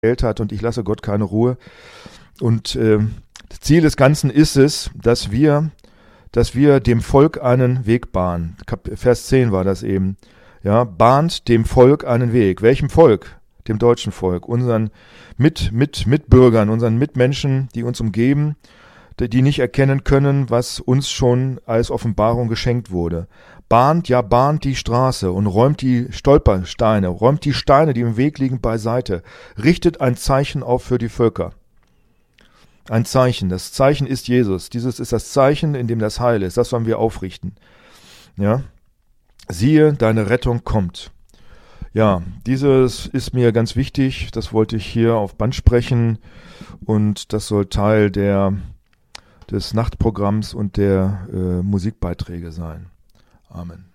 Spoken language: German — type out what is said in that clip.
gewählt hat und ich lasse Gott keine Ruhe. Und das Ziel des Ganzen ist es, dass wir dem Volk einen Weg bahnen. Vers 10 war das eben. Ja, bahnt dem Volk einen Weg. Welchem Volk? Dem deutschen Volk, unseren Mitbürgern, unseren Mitmenschen, die uns umgeben, die nicht erkennen können, was uns schon als Offenbarung geschenkt wurde. Bahnt die Straße und räumt die Stolpersteine, räumt die Steine, die im Weg liegen, beiseite. Richtet ein Zeichen auf für die Völker. Ein Zeichen. Das Zeichen ist Jesus. Dieses ist das Zeichen, in dem das Heil ist. Das sollen wir aufrichten. Ja. Siehe, deine Rettung kommt. Ja, dieses ist mir ganz wichtig. Das wollte ich hier auf Band sprechen. Und das soll Teil des Nachtprogramms und der Musikbeiträge sein. Amen.